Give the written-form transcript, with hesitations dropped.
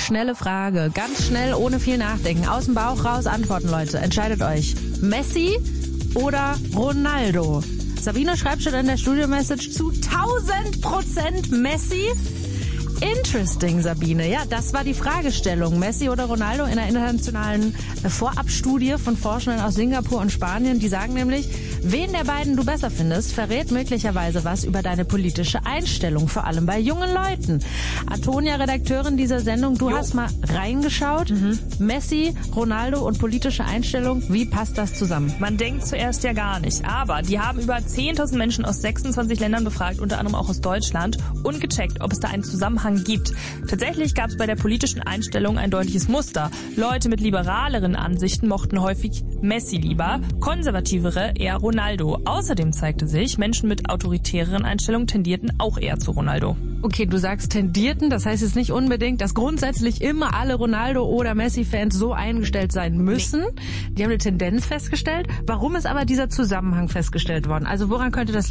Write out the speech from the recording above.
schnelle Frage. Ganz schnell, ohne viel Nachdenken. Aus dem Bauch raus antworten, Leute. Entscheidet euch. Messi oder Ronaldo? Sabine schreibt schon in der Studio-Message zu 1000% Messi. Interesting, Sabine. Ja, das war die Fragestellung. Messi oder Ronaldo in einer internationalen Vorabstudie von Forschenden aus Singapur und Spanien. Die sagen nämlich, wen der beiden du besser findest, verrät möglicherweise was über deine politische Einstellung, vor allem bei jungen Leuten. Antonia, Redakteurin dieser Sendung, du hast mal reingeschaut. Messi, Ronaldo und politische Einstellung, wie passt das zusammen? Man denkt zuerst ja gar nicht, aber die haben über 10.000 Menschen aus 26 Ländern befragt, unter anderem auch aus Deutschland, und gecheckt, ob es da einen Zusammenhang gibt. Tatsächlich gab es bei der politischen Einstellung ein deutliches Muster. Leute mit liberaleren Ansichten mochten häufig Messi lieber, konservativere eher Ronaldo. Außerdem zeigte sich, Menschen mit autoritäreren Einstellungen tendierten auch eher zu Ronaldo. Okay, du sagst tendierten, das heißt jetzt nicht unbedingt, dass grundsätzlich immer alle Ronaldo- oder Messi-Fans so eingestellt sein müssen. Nee. Die haben eine Tendenz festgestellt. Warum ist aber dieser Zusammenhang festgestellt worden? Also woran könnte das